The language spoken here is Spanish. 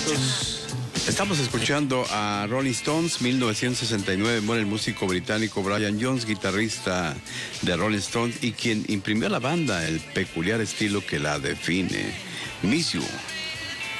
Estamos escuchando a Rolling Stones, 1969, muere el músico británico Brian Jones, guitarrista de Rolling Stones y quien imprimió a la banda el peculiar estilo que la define. Miss You.